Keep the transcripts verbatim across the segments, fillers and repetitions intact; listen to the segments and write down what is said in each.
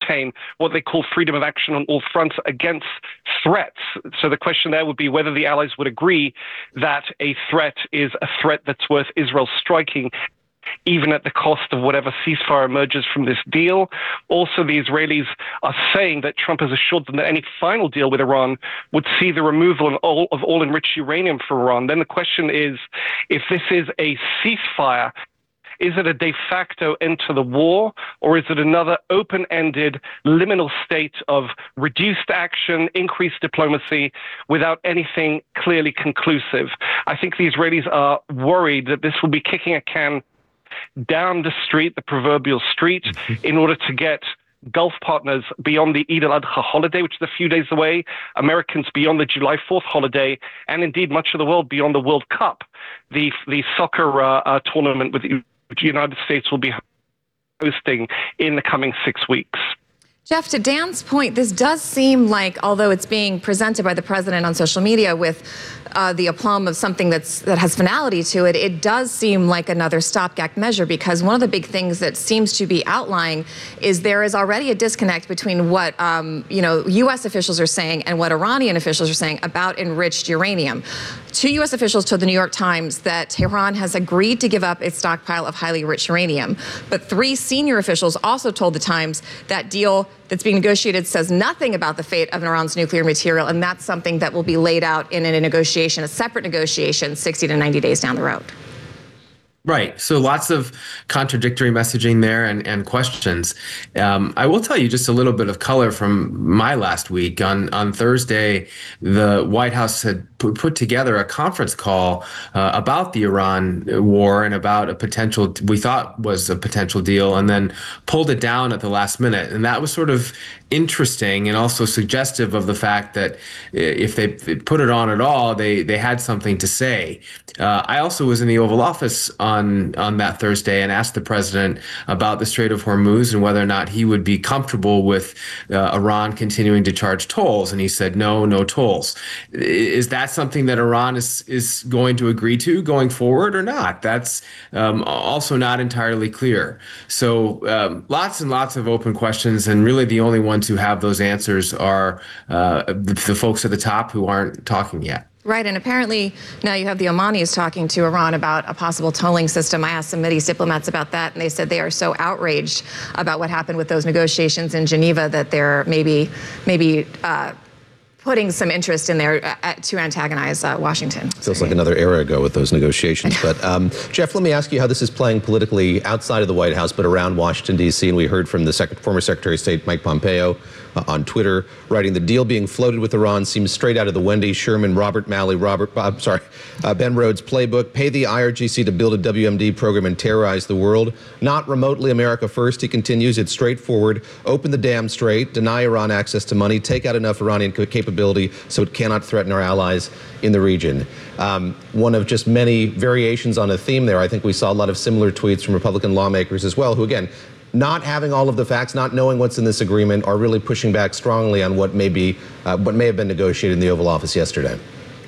maintain what they call freedom of action on all fronts against threats. So the question there would be whether the allies would agree that a threat is a threat that's worth Israel striking, even at the cost of whatever ceasefire emerges from this deal. Also, the Israelis are saying that Trump has assured them that any final deal with Iran would see the removal of all, of all enriched uranium from Iran. Then the question is, if this is a ceasefire, is it a de facto end to the war, or is it another open-ended, liminal state of reduced action, increased diplomacy, without anything clearly conclusive? I think the Israelis are worried that this will be kicking a can down the street, the proverbial street, in order to get Gulf partners beyond the Eid al-Adha holiday, which is a few days away, Americans beyond the July fourth holiday, and indeed much of the world beyond the World Cup, the the soccer uh, uh, tournament with the United States will be hosting in the coming six weeks. Jeff, to Dan's point, this does seem like, although it's being presented by the president on social media with uh, the aplomb of something that's that has finality to it, it does seem like another stopgap measure, because one of the big things that seems to be outlying is there is already a disconnect between what um, you know U S officials are saying and what Iranian officials are saying about enriched uranium. Two U S officials told the New York Times that Tehran has agreed to give up its stockpile of highly enriched uranium, but three senior officials also told the Times that deal that's being negotiated says nothing about the fate of Iran's nuclear material, and that's something that will be laid out in a negotiation, a separate negotiation, sixty to ninety days down the road. Right. So lots of contradictory messaging there and, and questions. Um, I will tell you just a little bit of color from my last week. On, on Thursday, the White House had put, put together a conference call uh, about the Iran war and about a potential, we thought was a potential deal, and then pulled it down at the last minute. And that was sort of interesting and also suggestive of the fact that if they put it on at all, they, they had something to say. Uh, I also was in the Oval Office on, on that Thursday and asked the president about the Strait of Hormuz and whether or not he would be comfortable with uh, Iran continuing to charge tolls. And he said, no, no tolls. Is that something that Iran is, is going to agree to going forward or not? That's um, also not entirely clear. So um, lots and lots of open questions, and really the only ones who have those answers are uh, the, the folks at the top who aren't talking yet. Right, and apparently now you have the Omanis talking to Iran about a possible tolling system. I asked some Mideast diplomats about that, and they said they are so outraged about what happened with those negotiations in Geneva that they're maybe, maybe uh, putting some interest in there uh, to antagonize uh, Washington. Feels like another era ago with those negotiations. But um, Jeff, let me ask you how this is playing politically outside of the White House, but around Washington, D C. And we heard from the sec- former Secretary of State Mike Pompeo uh, on Twitter, writing the deal being floated with Iran seems straight out of the Wendy Sherman, Robert Malley, Robert, uh, sorry, uh, Ben Rhodes playbook. Pay the I R G C to build a W M D program and terrorize the world. Not remotely America first, he continues. It's straightforward. Open the dam strait, deny Iran access to money, take out enough Iranian capability so it cannot threaten our allies in the region. Um, one of just many variations on a theme there. I think we saw a lot of similar tweets from Republican lawmakers as well, who, again, not having all of the facts, not knowing what's in this agreement, are really pushing back strongly on what may be, uh, what may have been negotiated in the Oval Office yesterday.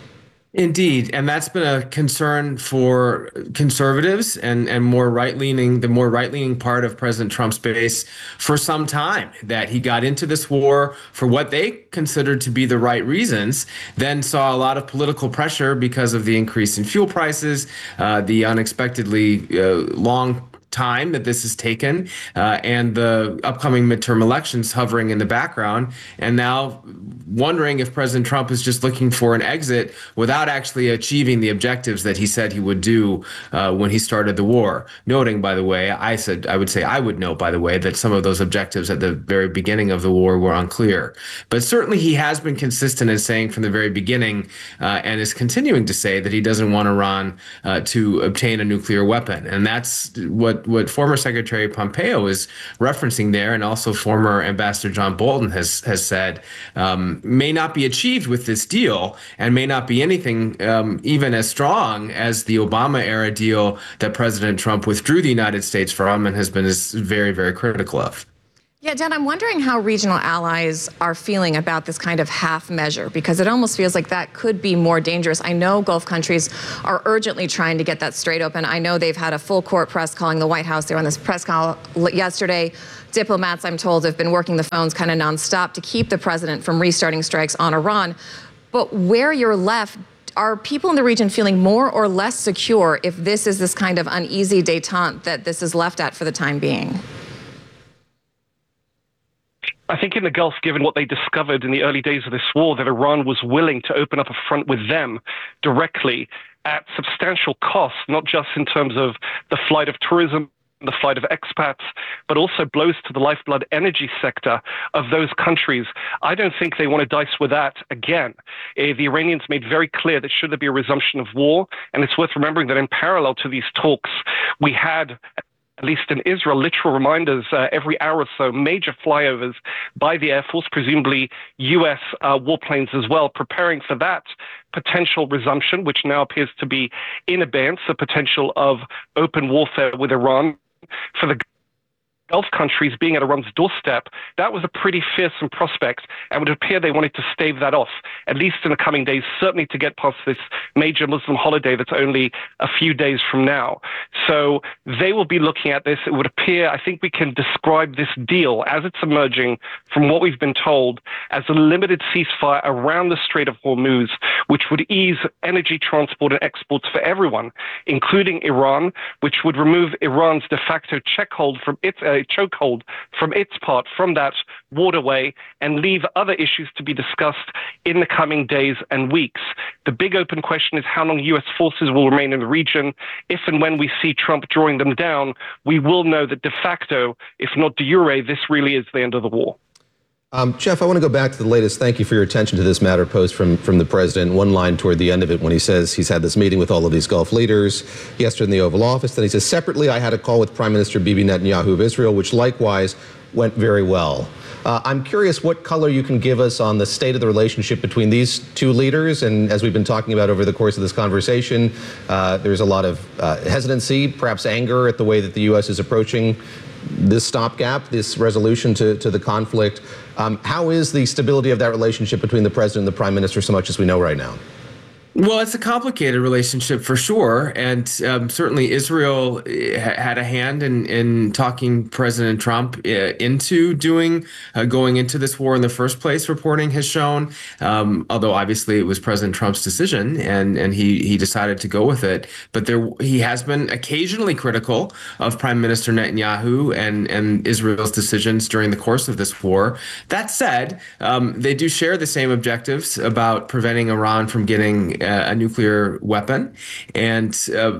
Indeed, and that's been a concern for conservatives and, and more right-leaning, the more right-leaning part of President Trump's base for some time, that he got into this war for what they considered to be the right reasons, then saw a lot of political pressure because of the increase in fuel prices, uh, the unexpectedly uh, long time that this has taken, uh, and the upcoming midterm elections hovering in the background, and now wondering if President Trump is just looking for an exit without actually achieving the objectives that he said he would do uh, when he started the war. Noting, by the way, I said I would say I would note, by the way, that some of those objectives at the very beginning of the war were unclear. But certainly he has been consistent in saying from the very beginning, uh, and is continuing to say, that he doesn't want Iran uh, to obtain a nuclear weapon, and that's what what former Secretary Pompeo is referencing there, and also former Ambassador John Bolton has has said um, may not be achieved with this deal, and may not be anything um, even as strong as the Obama era deal that President Trump withdrew the United States from and has been very, very critical of. Yeah, Dan, I'm wondering how regional allies are feeling about this kind of half measure, because it almost feels like that could be more dangerous. I know Gulf countries are urgently trying to get that Strait open. I know they've had a full court press calling the White House. They were on this press call yesterday. Diplomats, I'm told, have been working the phones kind of nonstop to keep the president from restarting strikes on Iran. But where you're left, are people in the region feeling more or less secure if this is this kind of uneasy détente that this is left at for the time being? I think in the Gulf, given what they discovered in the early days of this war, that Iran was willing to open up a front with them directly at substantial cost, not just in terms of the flight of tourism, the flight of expats, but also blows to the lifeblood energy sector of those countries. I don't think they want to dice with that again. Uh, the Iranians made very clear that should there be a resumption of war, and it's worth remembering that in parallel to these talks, we had, at least in Israel, literal reminders uh, every hour or so, major flyovers by the Air Force, presumably U S uh, warplanes as well, preparing for that potential resumption, which now appears to be in abeyance, the potential of open warfare with Iran. For the Gulf countries being at Iran's doorstep, that was a pretty fearsome prospect, and it would appear they wanted to stave that off, at least in the coming days, certainly to get past this major Muslim holiday that's only a few days from now. So they will be looking at this. It would appear, I think we can describe this deal as it's emerging from what we've been told as a limited ceasefire around the Strait of Hormuz, which would ease energy transport and exports for everyone, including Iran, which would remove Iran's de facto checkhold from its uh, chokehold from its part from that waterway and leave other issues to be discussed in the coming days and weeks. The big open question is how long U S forces will remain in the region. If and when we see Trump drawing them down, we will know that de facto, if not de jure, this really is the end of the war. Um, Jeff, I want to go back to the latest. Thank you for your attention to this matter post from, from the president. One line toward the end of it when he says he's had this meeting with all of these Gulf leaders yesterday in the Oval Office. Then he says, separately, I had a call with Prime Minister Bibi Netanyahu of Israel, which likewise went very well. Uh, I'm curious what color you can give us on the state of the relationship between these two leaders. And as we've been talking about over the course of this conversation, uh, there's a lot of uh, hesitancy, perhaps anger at the way that the U S is approaching this stopgap, this resolution to, to the conflict. Um, how is the stability of that relationship between the president and the prime minister, so much as we know right now? Well, it's a complicated relationship for sure, and um, certainly Israel had a hand in, in talking President Trump into doing, uh, going into this war in the first place, reporting has shown, um, although obviously it was President Trump's decision and, and he, he decided to go with it. But there, he has been occasionally critical of Prime Minister Netanyahu and, and Israel's decisions during the course of this war. That said, um, they do share the same objectives about preventing Iran from getting a nuclear weapon. And uh,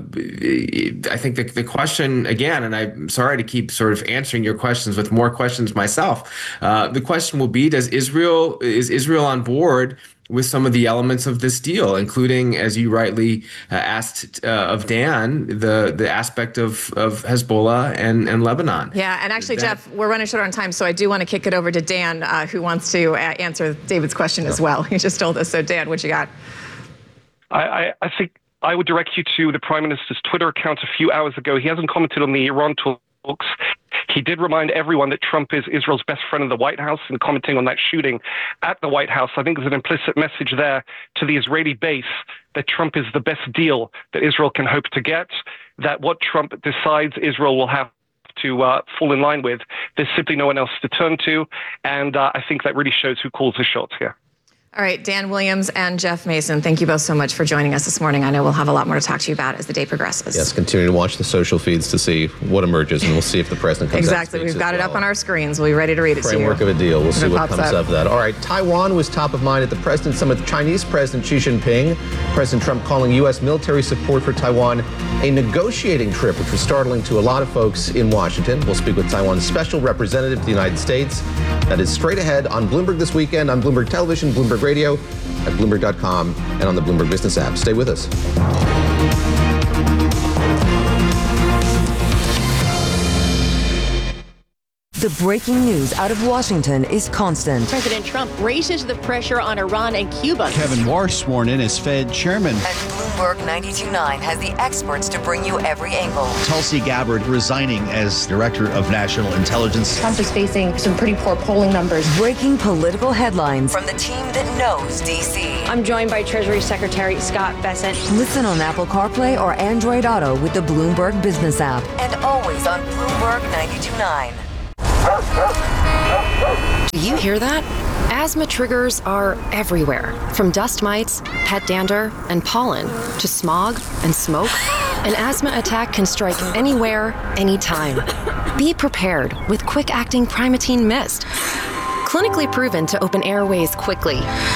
I think the, the question, again, and I'm sorry to keep sort of answering your questions with more questions myself, uh, the question will be, does Israel, is Israel on board with some of the elements of this deal, including, as you rightly uh, asked uh, of Dan, the the aspect of, of Hezbollah and, and Lebanon? Yeah, and actually, that, Jeff, we're running short on time, so I do want to kick it over to Dan, uh, who wants to uh, answer David's question as well. He just told us. So, Dan, what you got? I, I think I would direct you to the Prime Minister's Twitter account a few hours ago. He hasn't commented on the Iran talks. He did remind everyone that Trump is Israel's best friend in the White House, and commenting on that shooting at the White House, I think there's an implicit message there to the Israeli base that Trump is the best deal that Israel can hope to get, that what Trump decides Israel will have to uh, fall in line with. There's simply no one else to turn to, and uh, I think that really shows who calls the shots here. All right, Dan Williams and Jeff Mason, thank you both so much for joining us this morning. I know we'll have a lot more to talk to you about as the day progresses. Yes, continue to watch the social feeds to see what emerges, and we'll see if the president comes exactly. out. Exactly. We've got well. it up on our screens. We'll be ready to read it Framework to you. of a deal. We'll if see what comes up. of that. All right, Taiwan was top of mind at the President's Summit. The Chinese President Xi Jinping, President Trump calling U S military support for Taiwan a negotiating trip, which was startling to a lot of folks in Washington. We'll speak with Taiwan's special representative to the United States. That is straight ahead on Bloomberg This Weekend, on Bloomberg Television, Bloomberg Radio, at Bloomberg dot com, and on the Bloomberg Business app. Stay with us. The breaking news out of Washington is constant. President Trump raises the pressure on Iran and Cuba. Kevin Warsh sworn in as Fed chairman. And Bloomberg ninety-two point nine has the experts to bring you every angle. Tulsi Gabbard resigning as director of national intelligence. Trump is facing some pretty poor polling numbers. Breaking political headlines from the team that knows D C. I'm joined by Treasury Secretary Scott Bessent. Listen on Apple CarPlay or Android Auto with the Bloomberg Business app. And always on Bloomberg ninety-two point nine. Do you hear that? Asthma triggers are everywhere, from dust mites, pet dander, and pollen, to smog and smoke. An asthma attack can strike anywhere, anytime. Be prepared with quick-acting Primatene Mist. Clinically proven to open airways quickly.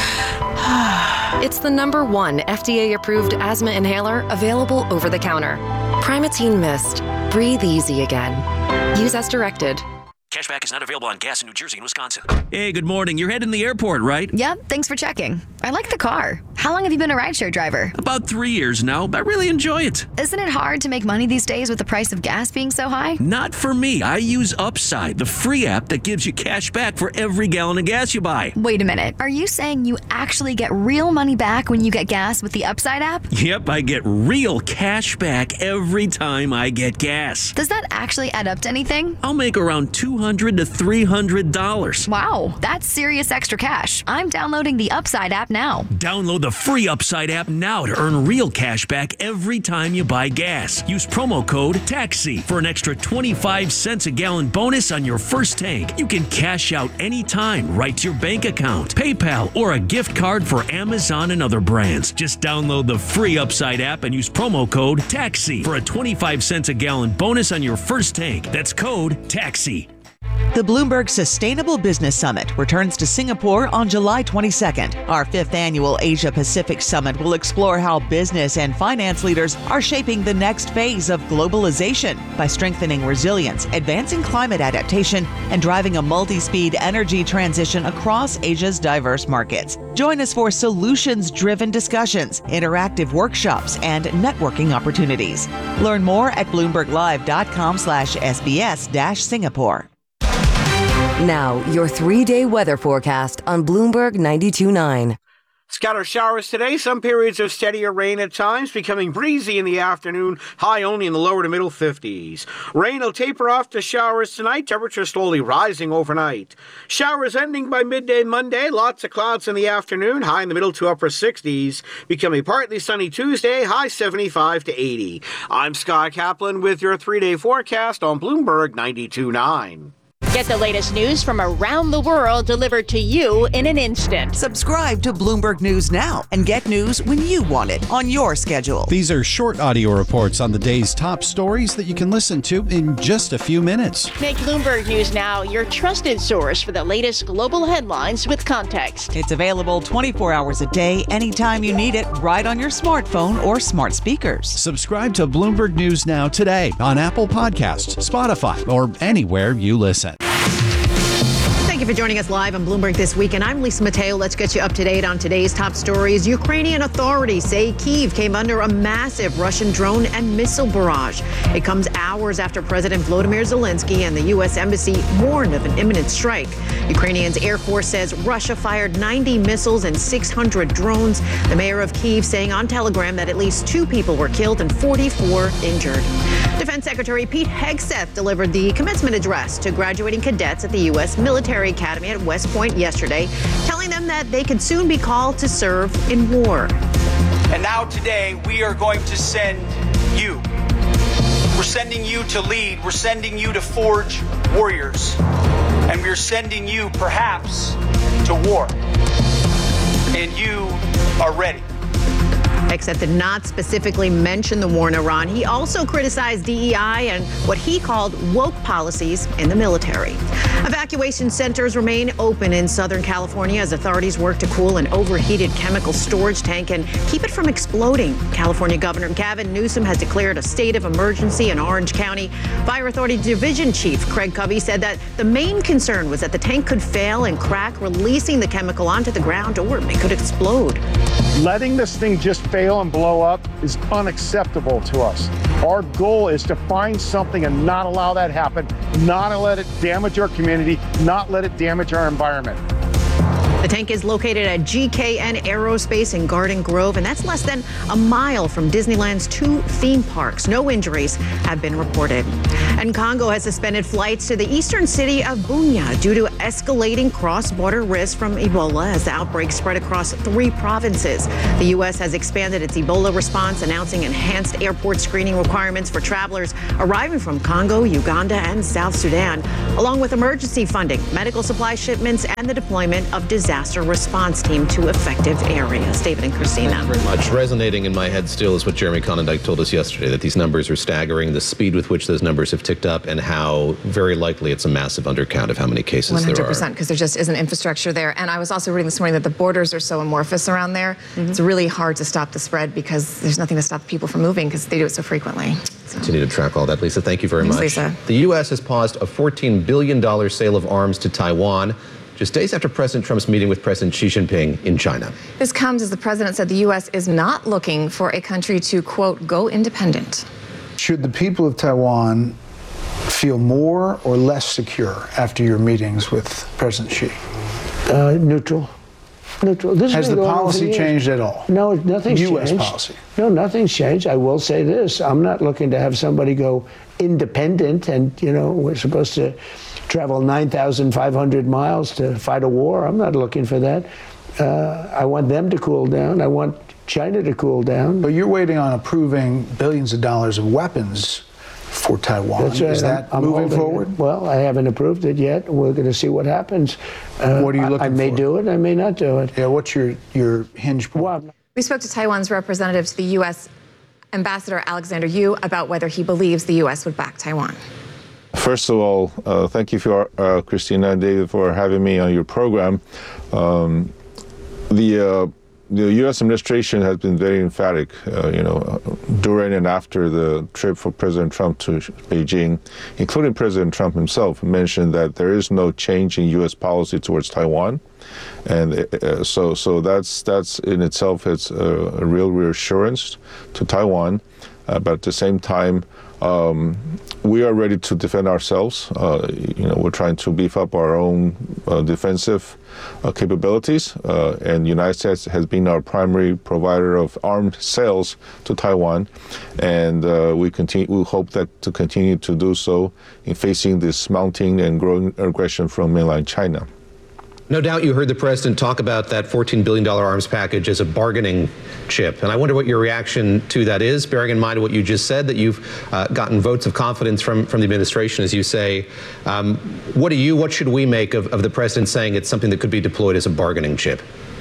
It's the number one F D A-approved asthma inhaler available over the counter. Primatene Mist. Breathe easy again. Use as directed. Cashback is not available on gas in New Jersey and Wisconsin. Hey, good morning. You're heading to the airport, right? Yep, thanks for checking. I like the car. How long have you been a rideshare driver? About three years now. I really enjoy it. Isn't it hard to make money these days with the price of gas being so high? Not for me. I use Upside, the free app that gives you cash back for every gallon of gas you buy. Wait a minute. Are you saying you actually get real money back when you get gas with the Upside app? Yep, I get real cash back every time I get gas. Does that actually add up to anything? I'll make around two hundred to three hundred dollars. Wow, that's serious extra cash. I'm downloading the Upside app now. Download the free Upside app now to earn real cash back every time you buy gas. Use promo code TAXI for an extra twenty-five cents a gallon bonus on your first tank. You can cash out anytime right to your bank account, PayPal, or a gift card for Amazon and other brands. Just download the free Upside app and use promo code TAXI for a twenty-five cents a gallon bonus on your first tank. That's code TAXI. The Bloomberg Sustainable Business Summit returns to Singapore on July twenty-second. Our fifth annual Asia Pacific Summit will explore how business and finance leaders are shaping the next phase of globalization by strengthening resilience, advancing climate adaptation, and driving a multi-speed energy transition across Asia's diverse markets. Join us for solutions-driven discussions, interactive workshops, and networking opportunities. Learn more at bloomberglive.com slash SBS dash Singapore. Now, your three-day weather forecast on Bloomberg ninety-two point nine. Scattered showers today, some periods of steadier rain at times, becoming breezy in the afternoon, high only in the lower to middle fifties. Rain will taper off to showers tonight, temperature slowly rising overnight. Showers ending by midday Monday, lots of clouds in the afternoon, high in the middle to upper sixties, becoming partly sunny Tuesday, high seventy-five to eighty. I'm Scott Kaplan with your three-day forecast on Bloomberg ninety-two point nine. Get the latest news from around the world delivered to you in an instant. Subscribe to Bloomberg News now and get news when you want it on your schedule. These are short audio reports on the day's top stories that you can listen to in just a few minutes. Make Bloomberg News Now your trusted source for the latest global headlines with context. It's available twenty-four hours a day, anytime you need it, right on your smartphone or smart speakers. Subscribe to Bloomberg News Now today on Apple Podcasts, Spotify, or anywhere you listen. Thank you for joining us live on Bloomberg This Week, and I'm Lisa Mateo. Let's get you up to date on today's top stories. Ukrainian authorities say Kyiv came under a massive Russian drone and missile barrage. It comes hours after President Volodymyr Zelensky and the U S Embassy warned of an imminent strike. Ukrainian's Air Force says Russia fired ninety missiles and six hundred drones. The mayor of Kyiv saying on Telegram that at least two people were killed and forty-four injured. Defense Secretary Pete Hegseth delivered the commencement address to graduating cadets at the U S Military Academy at West Point yesterday, telling them that they could soon be called to serve in war. And now today, we are going to send you. We're sending you to lead. We're sending you to forge warriors. And we're sending you, perhaps, to war. And you are ready. Hegseth did not specifically mention the war in Iran. He also criticized D E I and what he called woke policies in the military. Evacuation centers remain open in Southern California as authorities work to cool an overheated chemical storage tank and keep it from exploding. California Governor Gavin Newsom has declared a state of emergency in Orange County. Fire Authority Division Chief Craig Covey said that the main concern was that the tank could fail and crack, releasing the chemical onto the ground, or it could explode. Letting this thing just fail and blow up is unacceptable to us. Our goal is to find something and not allow that happen, not let it damage our community, not let it damage our environment. The tank is located at G K N Aerospace in Garden Grove, and that's less than a mile from Disneyland's two theme parks. No injuries have been reported. And Congo has suspended flights to the eastern city of Bunia due to escalating cross-border risks from Ebola as the outbreak spread across three provinces. The U S has expanded its Ebola response, announcing enhanced airport screening requirements for travelers arriving from Congo, Uganda, and South Sudan, along with emergency funding, medical supply shipments, and the deployment of disaster response team to affected areas. David and Christina. Thank you very much. Resonating in my head still is what Jeremy Conondike told us yesterday, that these numbers are staggering, the speed with which those numbers have ticked up, and how very likely it's a massive undercount of how many cases one hundred percent, there are. one hundred percent, because there just isn't infrastructure there. And I was also reading this morning that the borders are so amorphous around there. Mm-hmm. It's really hard to stop the spread because there's nothing to stop people from moving because they do it so frequently. So. Continue to track all that. Lisa, thank you very Thanks, much. Lisa. The U S has paused a fourteen billion dollars sale of arms to Taiwan just days after President Trump's meeting with President Xi Jinping in China. This comes as the president said the U S is not looking for a country to, quote, go independent. Should the people of Taiwan feel more or less secure after your meetings with President Xi? Uh, neutral. Neutral. This has the policy changed at all? No, nothing's U S changed. policy? No, nothing's changed. I will say this. I'm not looking to have somebody go independent and, you know, we're supposed to travel nine thousand five hundred miles to fight a war. I'm not looking for that. Uh, I want them to cool down. I want China to cool down. But you're waiting on approving billions of dollars of weapons for Taiwan. That's right. Is that I'm, I'm moving forward? It. Well, I haven't approved it yet. We're going to see what happens. Uh, what are you looking I, I may for? do it. I may not do it. Yeah. What's your your hinge point? Well, we spoke to Taiwan's representative to the U S Ambassador Alexander Yu about whether he believes the U S would back Taiwan. First of all, uh, thank you for uh, Christina and David for having me on your program. Um, the uh, the U S administration has been very emphatic, uh, you know, during and after the trip for President Trump to Beijing, including President Trump himself mentioned that there is no change in U S policy towards Taiwan, and uh, so so that's that's in itself is a, a real reassurance to Taiwan, uh, but at the same time. Um, we are ready to defend ourselves. Uh, you know, we're trying to beef up our own uh, defensive uh, capabilities, uh, and the United States has been our primary provider of armed sales to Taiwan, and uh, we continue. We hope that to continue to do so in facing this mounting and growing aggression from mainland China. No doubt you heard the president talk about that fourteen billion dollars arms package as a bargaining chip. And I wonder what your reaction to that is, bearing in mind what you just said, that you've uh, gotten votes of confidence from, from the administration, as you say. Um, what do you, what should we make of, of the president saying it's something that could be deployed as a bargaining chip?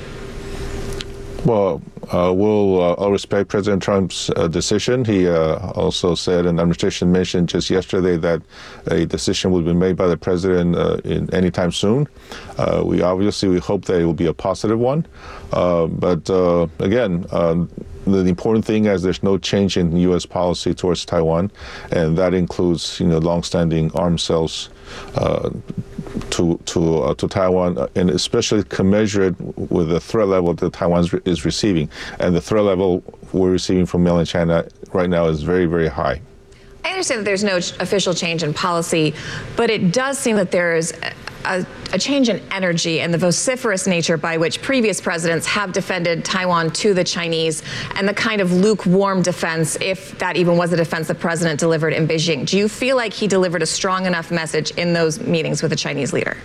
Well, uh, we'll uh, I'll respect President Trump's uh, decision. He uh, also said, and the administration mentioned just yesterday, that a decision will be made by the president uh, in anytime soon. Uh, we obviously we hope that it will be a positive one. Uh, but uh, again, um, the important thing is there's no change in U S policy towards Taiwan, and that includes, you know, longstanding arms sales uh, to to uh, to Taiwan, and especially commensurate with the threat level that Taiwan is receiving, and the threat level we're receiving from mainland China right now is very, very high. I understand that there's no official change in policy, but it does seem that there's a, a change in energy and the vociferous nature by which previous presidents have defended Taiwan to the Chinese, and the kind of lukewarm defense, if that even was a defense the president delivered in Beijing. Do you feel like he delivered a strong enough message in those meetings with the Chinese leader?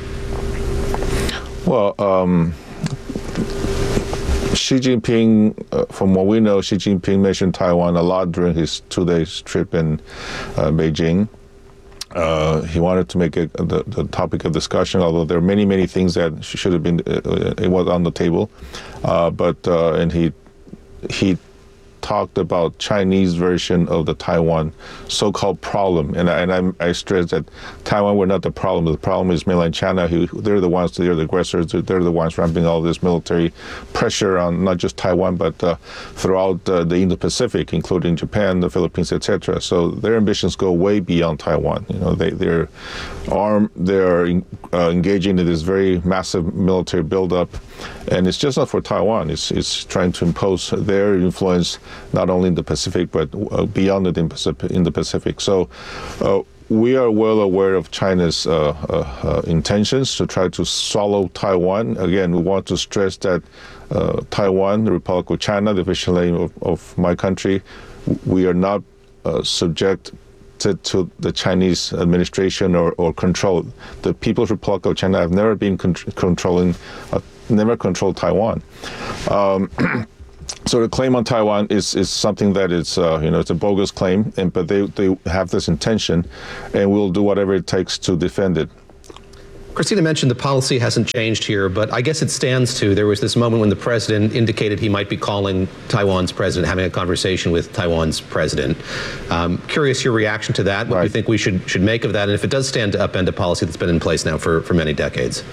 Well, um, Xi Jinping, uh, from what we know, Xi Jinping mentioned Taiwan a lot during his two days trip in uh, Beijing. Uh, he wanted to make it the, the topic of discussion, although there are many, many things that should have been, uh, it was on the table. Uh, but, uh, and he, he talked about Chinese version of the Taiwan so-called problem. And, and I'm, I stress that Taiwan were not the problem. The problem is mainland China. Who, they're the ones, they're the aggressors. They're the ones ramping all this military pressure on not just Taiwan, but uh, throughout uh, the Indo-Pacific, including Japan, the Philippines, et cetera. So their ambitions go way beyond Taiwan. You know, they, they're armed, they're uh, engaging in this very massive military buildup. And it's just not for Taiwan. It's, it's trying to impose their influence not only in the Pacific, but uh, beyond it in, Pacific, in the Pacific. So uh, we are well aware of China's uh, uh, uh, intentions to try to swallow Taiwan. Again, we want to stress that uh, Taiwan, the Republic of China, the official name of, of my country, we are not uh, subject to, to the Chinese administration or, or control. The People's Republic of China have never been con- controlling, uh, never controlled Taiwan. Um, So the claim on Taiwan is, is something that is, uh, you know, it's a bogus claim, and but they, they have this intention, and we'll do whatever it takes to defend it. Christina mentioned the policy hasn't changed here, but I guess it stands to, there was this moment when the president indicated he might be calling Taiwan's president, having a conversation with Taiwan's president. Um, curious your reaction to that, what right. you think we should should make of that, and if it does stand to upend a policy that's been in place now for, for many decades.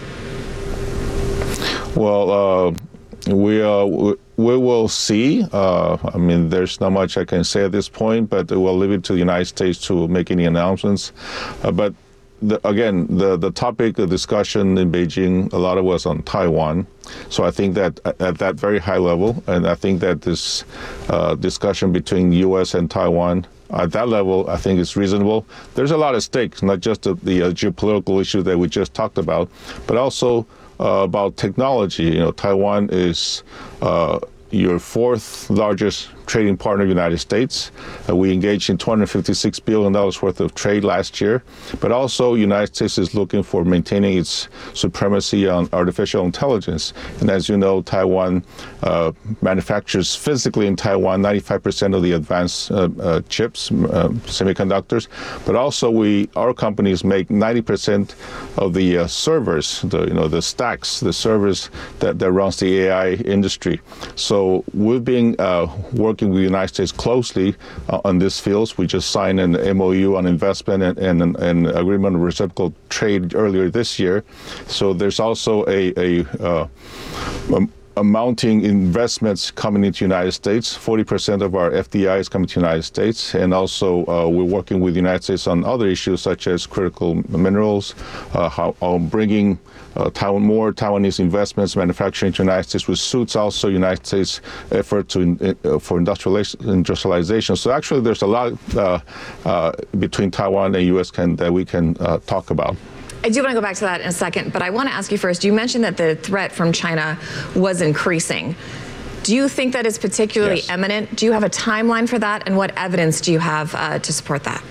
Well, uh, we, uh, we we will see. Uh, I mean, there's not much I can say at this point, but we'll leave it to the United States to make any announcements. Uh, but The, again, the, the topic, the discussion in Beijing, a lot of was on Taiwan. So I think that at that very high level, and I think that this uh, discussion between U S and Taiwan, at that level, I think it's reasonable. There's a lot at stake, not just the, the uh, geopolitical issue that we just talked about, but also uh, about technology. You know, Taiwan is uh, your fourth largest trading partner of the United States. Uh, we engaged in two hundred fifty-six billion dollars worth of trade last year, but also the United States is looking for maintaining its supremacy on artificial intelligence. And as you know, Taiwan uh, manufactures physically in Taiwan ninety-five percent of the advanced uh, uh, chips, uh, semiconductors, but also we, our companies make ninety percent of the uh, servers, the, you know, the stacks, the servers that, that runs the A I industry. So we've been uh, working with the United States closely uh, on these fields. We just signed an M O U on investment and, and an, an agreement on reciprocal trade earlier this year. So there's also a, a, uh, a mounting investments coming into the United States. forty percent of our F D I is coming to the United States. And also uh, we're working with the United States on other issues such as critical minerals, uh, how, um, bringing uh, Taiwan, more Taiwanese investments, manufacturing to the United States, which suits also United States effort to uh, for industrialization. So actually there's a lot uh, uh, between Taiwan and U S can, that we can uh, talk about. I do want to go back to that in a second, but I want to ask you first, you mentioned that the threat from China was increasing. Do you think that is particularly yes. imminent? Do you have a timeline for that? And what evidence do you have uh, to support that?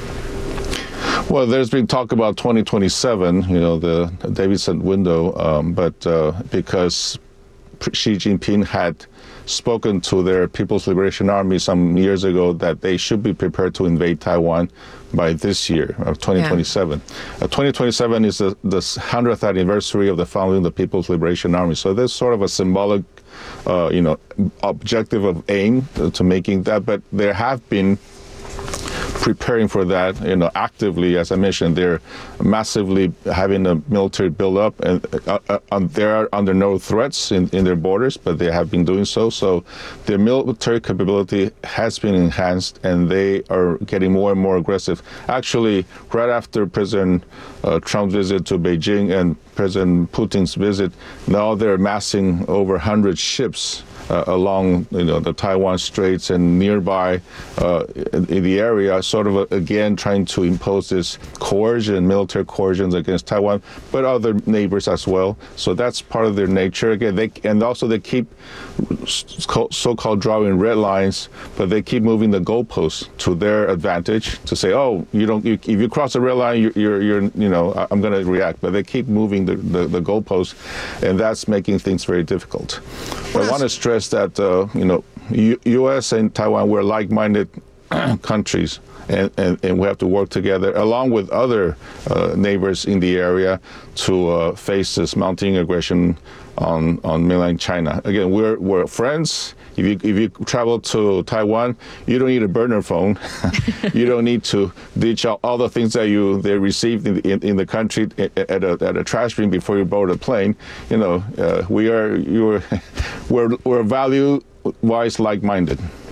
Well, there's been talk about twenty twenty-seven, you know, the Davidson window, um, but uh, because Xi Jinping had spoken to their People's Liberation Army some years ago that they should be prepared to invade Taiwan by this year, of twenty twenty-seven. Yeah. Uh, twenty twenty-seven is the, the hundredth anniversary of the founding of the People's Liberation Army. So there's sort of a symbolic, uh, you know, objective of aim to, to making that, but there have been preparing for that, you know, actively. As I mentioned, they're massively having a military buildup, and uh, uh, they're under no threats in, in their borders, but they have been doing so. So their military capability has been enhanced, and they are getting more and more aggressive. Actually, right after President uh, Trump's visit to Beijing and President Putin's visit, now they're amassing over one hundred ships Uh, along, you know, the Taiwan Straits and nearby uh, in, in the area, sort of uh, again trying to impose this coercion, military coercions against Taiwan, but other neighbors as well. So that's part of their nature. Again, they and also they keep so-called drawing red lines, but they keep moving the goalposts to their advantage to say, oh, you don't, you, if you cross the red line, you're, you're, you're you know, I'm going to react. But they keep moving the, the, the goalposts, and that's making things very difficult. Well, I want to stress that uh, you know, U- U.S. and Taiwan, we're like-minded countries, and, and, and we have to work together along with other uh, neighbors in the area to uh, face this mounting aggression on, on mainland China. Again, we're we're friends. If you if you travel to Taiwan, you don't need a burner phone. You don't need to ditch out all the things that you they received in in, in the country at a at a trash bin before you board a plane. You know, uh, we are you're we're we're value wise like-minded.